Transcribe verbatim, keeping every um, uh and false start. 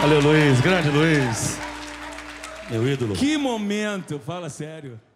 Valeu, Luiz. Grande Luiz. Meu ídolo. Que momento, fala sério.